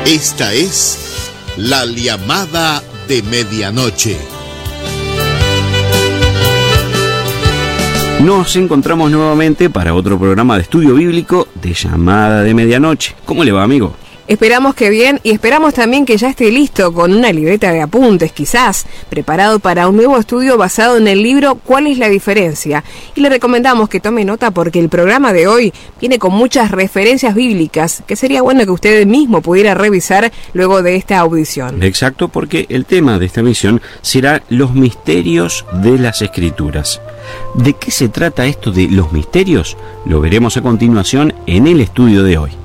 Esta es la llamada de medianoche. Nos encontramos nuevamente para otro programa de estudio bíblico de llamada de medianoche. ¿Cómo le va, amigo? Esperamos que bien, y esperamos también que ya esté listo con una libreta de apuntes, quizás, preparado para un nuevo estudio basado en el libro ¿Cuál es la diferencia? Y le recomendamos que tome nota porque el programa de hoy viene con muchas referencias bíblicas que sería bueno que usted mismo pudiera revisar luego de esta audición. Exacto, porque el tema de esta misión será los misterios de las Escrituras. ¿De qué se trata esto de los misterios? Lo veremos a continuación en el estudio de hoy.